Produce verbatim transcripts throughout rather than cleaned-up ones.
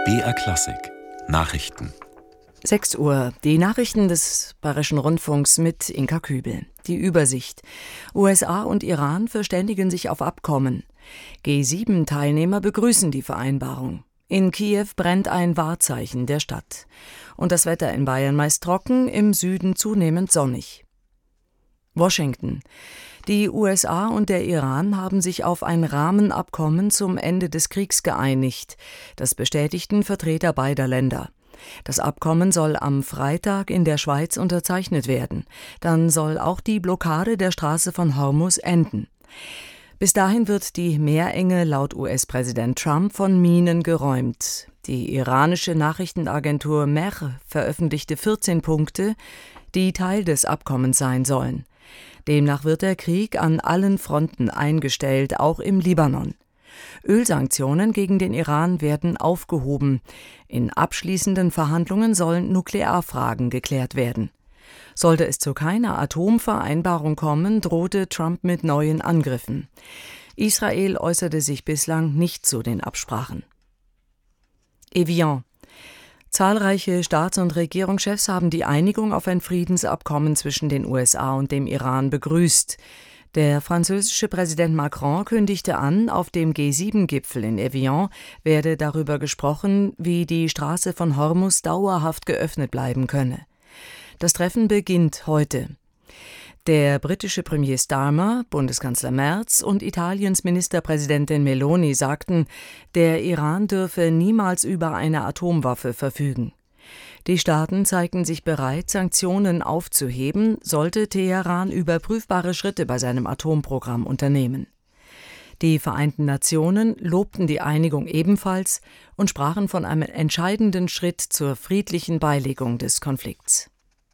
B R Klassik Nachrichten. sechs Uhr, die Nachrichten des Bayerischen Rundfunks mit Inka Kübel. Die Übersicht. U S A und Iran verständigen sich auf Abkommen. G sieben Teilnehmer begrüßen die Vereinbarung. In Kiew brennt ein Wahrzeichen der Stadt. Und das Wetter in Bayern meist trocken, im Süden zunehmend sonnig. Washington. Die U S A und der Iran haben sich auf ein Rahmenabkommen zum Ende des Kriegs geeinigt. Das bestätigten Vertreter beider Länder. Das Abkommen soll am Freitag in der Schweiz unterzeichnet werden. Dann soll auch die Blockade der Straße von Hormuz enden. Bis dahin wird die Meerenge laut U S-Präsident Trump von Minen geräumt. Die iranische Nachrichtenagentur Mehr veröffentlichte vierzehn Punkte, die Teil des Abkommens sein sollen. Demnach wird der Krieg an allen Fronten eingestellt, auch im Libanon. Ölsanktionen gegen den Iran werden aufgehoben. In abschließenden Verhandlungen sollen Nuklearfragen geklärt werden. Sollte es zu keiner Atomvereinbarung kommen, drohte Trump mit neuen Angriffen. Israel äußerte sich bislang nicht zu den Absprachen. Evian. Zahlreiche Staats- und Regierungschefs haben die Einigung auf ein Friedensabkommen zwischen den U S A und dem Iran begrüßt. Der französische Präsident Macron kündigte an, auf dem G sieben Gipfel in Evian werde darüber gesprochen, wie die Straße von Hormuz dauerhaft geöffnet bleiben könne. Das Treffen beginnt heute. Der britische Premier Starmer, Bundeskanzler Merz und Italiens Ministerpräsidentin Meloni sagten, der Iran dürfe niemals über eine Atomwaffe verfügen. Die Staaten zeigten sich bereit, Sanktionen aufzuheben, sollte Teheran überprüfbare Schritte bei seinem Atomprogramm unternehmen. Die Vereinten Nationen lobten die Einigung ebenfalls und sprachen von einem entscheidenden Schritt zur friedlichen Beilegung des Konflikts.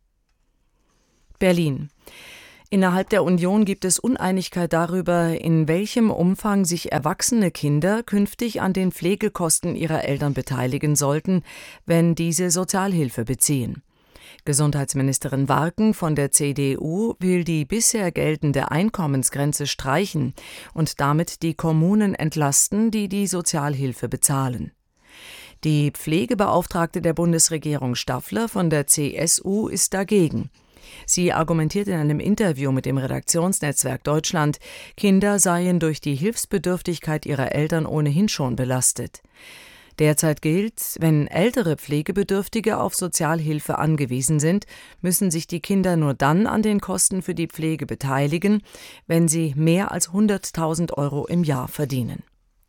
Berlin. Innerhalb der Union gibt es Uneinigkeit darüber, in welchem Umfang sich erwachsene Kinder künftig an den Pflegekosten ihrer Eltern beteiligen sollten, wenn diese Sozialhilfe beziehen. Gesundheitsministerin Warken von der C D U will die bisher geltende Einkommensgrenze streichen und damit die Kommunen entlasten, die die Sozialhilfe bezahlen. Die Pflegebeauftragte der Bundesregierung Staffler von der C S U ist dagegen. Sie argumentiert in einem Interview mit dem Redaktionsnetzwerk Deutschland, Kinder seien durch die Hilfsbedürftigkeit ihrer Eltern ohnehin schon belastet. Derzeit gilt, wenn ältere Pflegebedürftige auf Sozialhilfe angewiesen sind, müssen sich die Kinder nur dann an den Kosten für die Pflege beteiligen, wenn sie mehr als hunderttausend Euro im Jahr verdienen.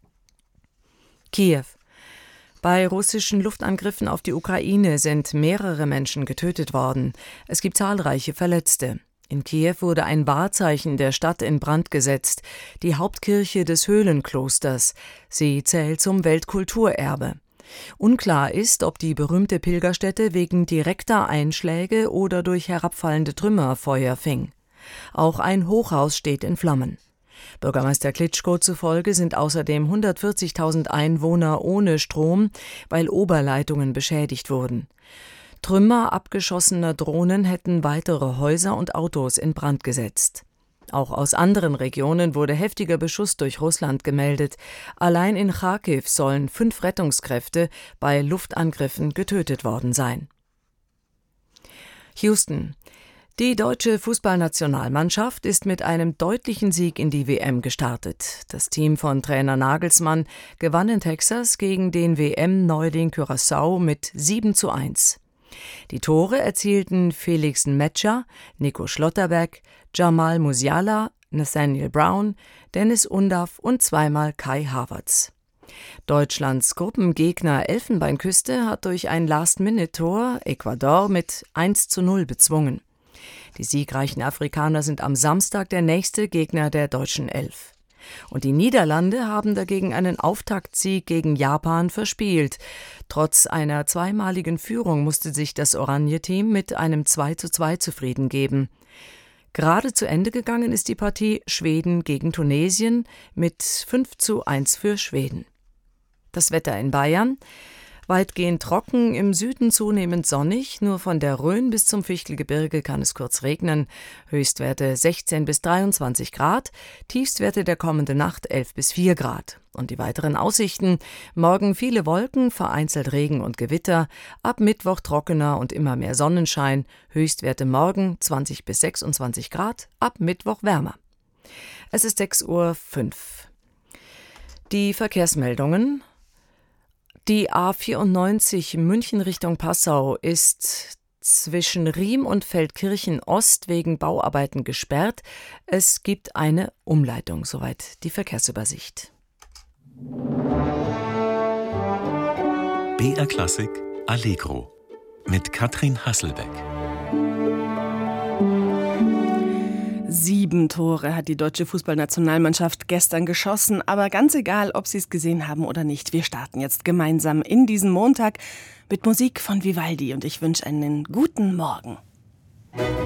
Kiew. Bei russischen Luftangriffen auf die Ukraine sind mehrere Menschen getötet worden. Es gibt zahlreiche Verletzte. In Kiew wurde ein Wahrzeichen der Stadt in Brand gesetzt, die Hauptkirche des Höhlenklosters. Sie zählt zum Weltkulturerbe. Unklar ist, ob die berühmte Pilgerstätte wegen direkter Einschläge oder durch herabfallende Trümmer Feuer fing. Auch ein Hochhaus steht in Flammen. Bürgermeister Klitschko zufolge sind außerdem hundertvierzigtausend Einwohner ohne Strom, weil Oberleitungen beschädigt wurden. Trümmer abgeschossener Drohnen hätten weitere Häuser und Autos in Brand gesetzt. Auch aus anderen Regionen wurde heftiger Beschuss durch Russland gemeldet. Allein in Charkiw sollen fünf Rettungskräfte bei Luftangriffen getötet worden sein. Houston. Die deutsche Fußballnationalmannschaft ist mit einem deutlichen Sieg in die W M gestartet. Das Team von Trainer Nagelsmann gewann in Texas gegen den W M-Neuling Curaçao mit sieben zu eins. Die Tore erzielten Felix Nmecha, Nico Schlotterbeck, Jamal Musiala, Nathaniel Brown, Dennis Undaff und zweimal Kai Havertz. Deutschlands Gruppengegner Elfenbeinküste hat durch ein Last-Minute-Tor Ecuador mit eins zu null bezwungen. Die siegreichen Afrikaner sind am Samstag der nächste Gegner der deutschen Elf. Und die Niederlande haben dagegen einen Auftaktsieg gegen Japan verspielt. Trotz einer zweimaligen Führung musste sich das Oranje-Team mit einem zwei zu zwei zufrieden geben. Gerade zu Ende gegangen ist die Partie Schweden gegen Tunesien mit fünf zu eins für Schweden. Das Wetter in Bayern. Weitgehend trocken, im Süden zunehmend sonnig, nur von der Rhön bis zum Fichtelgebirge kann es kurz regnen. Höchstwerte sechzehn bis dreiundzwanzig Grad, Tiefstwerte der kommenden Nacht elf bis vier Grad. Und die weiteren Aussichten: Morgen viele Wolken, vereinzelt Regen und Gewitter, ab Mittwoch trockener und immer mehr Sonnenschein, Höchstwerte morgen zwanzig bis sechsundzwanzig Grad, ab Mittwoch wärmer. Es ist sechs Uhr fünf. Die Verkehrsmeldungen. Die A vierundneunzig München Richtung Passau ist zwischen Riem und Feldkirchen Ost wegen Bauarbeiten gesperrt. Es gibt eine Umleitung. Soweit die Verkehrsübersicht. B R Klassik Allegro mit Katrin Hasselbeck. Sieben Tore hat die deutsche Fußballnationalmannschaft gestern geschossen, aber ganz egal, ob Sie es gesehen haben oder nicht, wir starten jetzt gemeinsam in diesen Montag mit Musik von Vivaldi und ich wünsche einen guten Morgen.